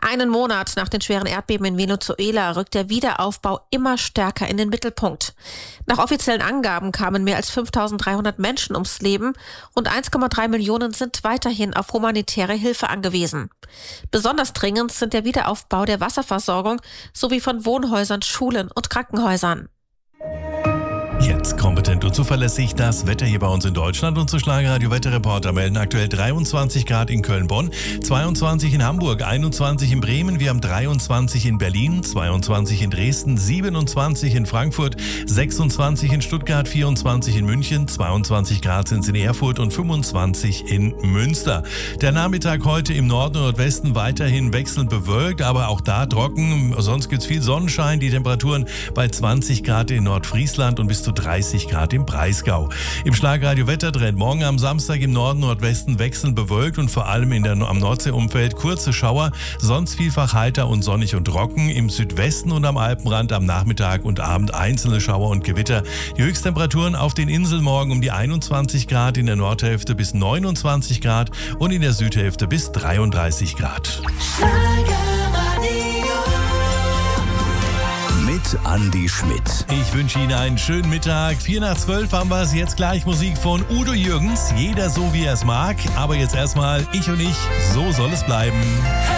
Einen Monat nach den schweren Erdbeben in Venezuela rückt der Wiederaufbau immer stärker in den Mittelpunkt. Nach offiziellen Angaben kamen mehr als 5.300 Menschen ums Leben und 1,3 Millionen sind weiterhin auf humanitäre Hilfe angewiesen. Besonders dringend sind der Wiederaufbau der Wasserversorgung sowie von Wohnhäusern, Schulen und Krankenhäusern. Jetzt kompetent und zuverlässig das Wetter hier bei uns in Deutschland. Unsere Schlagerradio-Wetterreporter melden aktuell 23 Grad in Köln-Bonn, 22 in Hamburg, 21 in Bremen, wir haben 23 in Berlin, 22 in Dresden, 27 in Frankfurt, 26 in Stuttgart, 24 in München, 22 Grad sind es in Erfurt und 25 in Münster. Der Nachmittag heute im Norden und Nordwesten weiterhin wechselnd bewölkt, aber auch da trocken. Sonst gibt es viel Sonnenschein, die Temperaturen bei 20 Grad in Nordfriesland und bis zu 30 Grad im Breisgau. Im Schlagerradio-Wettertrend morgen am Samstag im Norden und Nordwesten wechselnd bewölkt und vor allem am Nordseeumfeld kurze Schauer, sonst vielfach heiter und sonnig und trocken. Im Südwesten und am Alpenrand am Nachmittag und Abend einzelne Schauer und Gewitter. Die Höchsttemperaturen auf den Inseln morgen um die 21 Grad, in der Nordhälfte bis 29 Grad und in der Südhälfte bis 33 Grad. Mit Andi Schmidt. Ich wünsche Ihnen einen schönen Mittag. 4:12 haben wir es. Jetzt gleich Musik von Udo Jürgens. Jeder so, wie er es mag. Aber jetzt erstmal ich und ich. So soll es bleiben.